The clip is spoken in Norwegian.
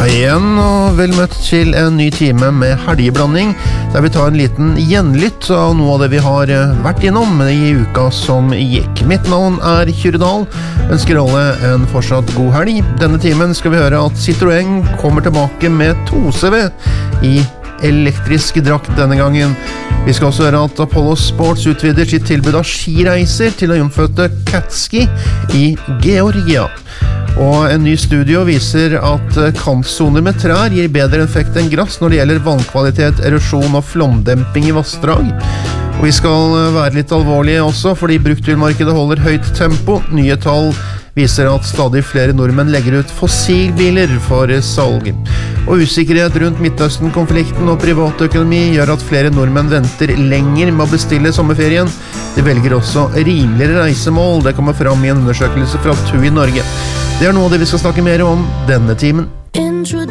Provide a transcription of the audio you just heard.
Hei igjen, og vel møtt til en ny time med helgeblanding, der vi tar en liten gjenlytt av noe av det vi har vært innom i uka som gikk. Mitt navn Kyrre Dahl, ønsker alle en fortsatt god helg. Denne timen skal vi høre at Citroën kommer tilbake med 2CV i elektrisk drakt denne gangen. Vi skal også høre at Apollo Sports utvider sitt tilbud av skireiser til å innfødte Catski i Georgia. Og en ny studio viser at kantsoner med trær gir bedre effekt enn gress når det gjelder vannkvalitet, erosjon og flomdemping i vassdrag. Og vi skal være litt alvorlige også, fordi bruktbilmarkedet holder høyt tempo. Nye tall viser at stadig flere nordmenn legger ut fossilbiler for salg. Og usikkerhet rundt Midtøsten-konflikten og privatøkonomi gjør at flere nordmenn venter lenger med å bestille sommerferien. De velger også rimeligere reisemål. Det kommer fram i en undersøkelse fra TUI Norge. Det noe av det vi skal snakke mer om denne timen. Introduce